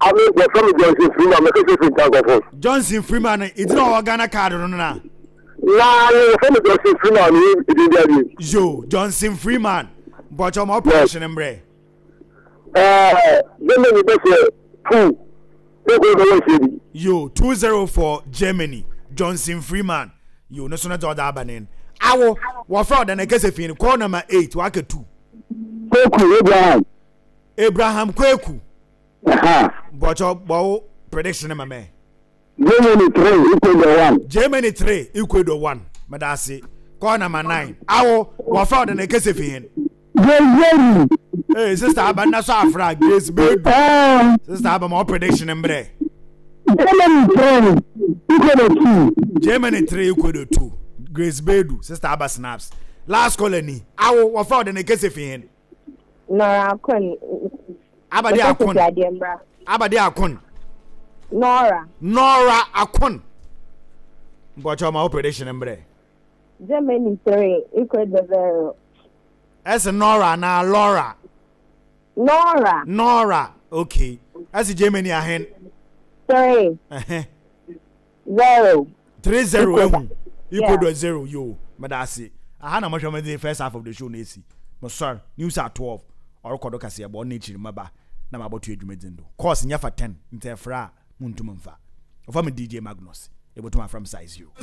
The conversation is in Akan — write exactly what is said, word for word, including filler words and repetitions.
I mean, the from Johnson Freeman, make it in Tango. Johnson Freeman, it's not Ghana card no na. Nah, you from Johnson Freeman, you did Yo, Johnson Freeman. But your operation embre. Uh, then you best two. Yo, two zero four Germany. Johnson Freeman. Yo, no sooner to other abanin. Awo, what fraud and a case of in call number eight, waka two. Kweku Abraham. Abraham Kweku. Aha. But your bow prediction, my man. Germany three equal to one. Germany three equal to one. Madasi. Call number nine. Awo, what fraud and a case of in. Germany. Hey, sister, Abana Safra, Grace Bird. Sister, Abba, more prediction, Embre. Germany three equal to two. Germany three equal to two. Grace Bedu, sister Abba Snaps. Last colony. Awo, what fraud and a case of in. Nora Akon. Abadi Akon. Abadi Akon. Nora. Nora Akon. But your my prediction, Embre. Germany three equal to zero. As a Nora na Laura. Nora. Nora. Okay. As a Germany ahen. Three. Zero. Three zero. Equal Yeah. to zero. Yo. Madasi. I had a much of the first half of the show. Nasi. No sir. News at twelve. Or Kodokasi about nature. Maba. Na about to educate. Course in Yafa ten. Interfra. Muntumumfa. Of I'm a D J Magnus. Able to my from size you.